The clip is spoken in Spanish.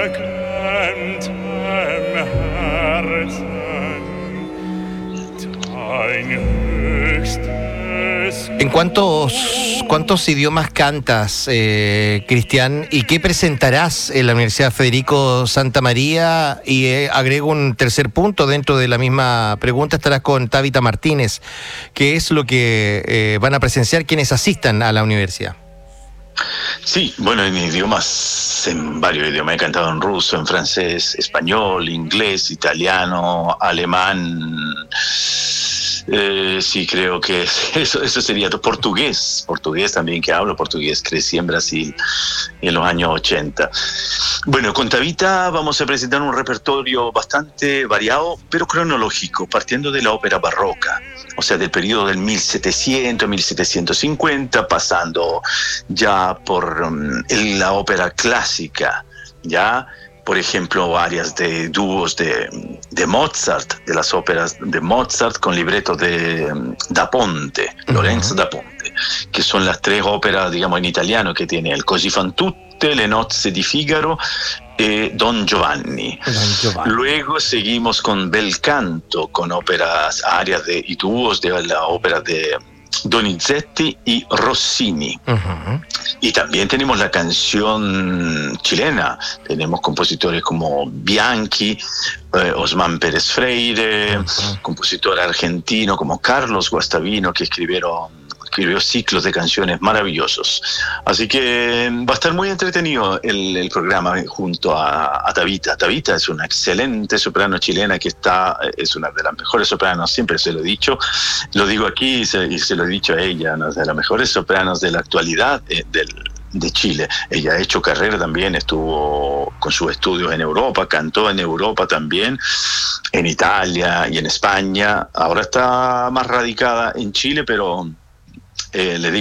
¿En cuántos idiomas cantas, Cristian? ¿Y qué presentarás en la Universidad Federico Santa María? Y agrego un tercer punto dentro de la misma pregunta. Estarás con Tabitha Martínez. ¿Qué es lo que van a presenciar quienes asistan a la universidad? Sí, bueno, en varios idiomas. He cantado en ruso, en francés, español, inglés, italiano, alemán. Sí, creo que eso sería todo. Portugués también, que hablo portugués. Crecí en Brasil en los años 80. Bueno, con Tabitha vamos a presentar un repertorio bastante variado, pero cronológico, partiendo de la ópera barroca, o sea, del periodo del 1700, 1750, pasando ya por la ópera clásica, ya. Por ejemplo, áreas de dúos de Mozart, de las óperas de Mozart con libreto de Da Ponte, Lorenzo da Ponte, que son las tres óperas, digamos, en italiano que tiene el Così fan tutte, Le nozze di Figaro y Don Giovanni. Luego seguimos con Bel Canto, con óperas, áreas y dúos de la ópera de Donizetti y Rossini. Y también tenemos la canción chilena. Tenemos compositores como Bianchi, Osman Pérez Freire, compositor argentino como Carlos Guastavino, que escribió ciclos de canciones maravillosos. Así que va a estar muy entretenido el programa junto a Tabitha. Tabitha es una excelente soprano chilena que es una de las mejores sopranos, siempre se lo he dicho, lo digo aquí y se lo he dicho a ella, una de las mejores sopranos de la actualidad de Chile. Ella ha hecho carrera también, estuvo con sus estudios en Europa, cantó en Europa también, en Italia y en España. Ahora está más radicada en Chile, pero le digo